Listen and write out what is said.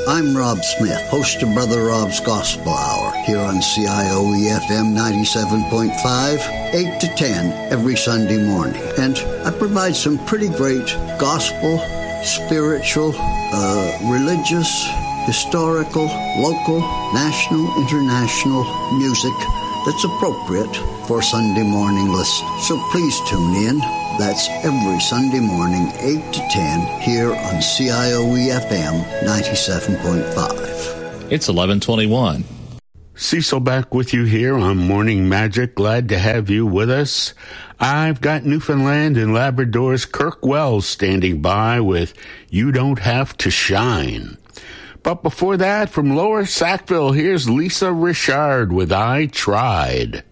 I'm Rob Smith, host of Brother Rob's Gospel Hour here on CIOE-FM 97.5, 8 to 10 every Sunday morning. And I provide some pretty great gospel, spiritual, religious, historical, local, national, international music that's appropriate for Sunday morning listening. So please tune in. That's every Sunday morning, 8 to 10, here on CIOE-FM 97.5. It's 11:21. Cecil back with you here on Morning Magic. Glad to have you with us. I've got Newfoundland and Labrador's Kirk Wells standing by with You Don't Have to Shine. But before that, from Lower Sackville, here's Lisa Richard with I Tried.